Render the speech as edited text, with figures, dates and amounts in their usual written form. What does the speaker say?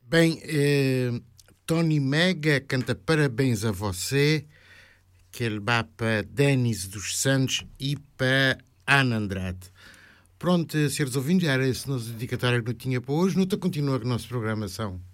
Bem, Tony Mega canta parabéns a você, que ele vá para Denis dos Santos e para Ana Andrade. Pronto, senhores ouvintes, era esse nosso dedicatório que não tinha para hoje. Não continua a nossa programação.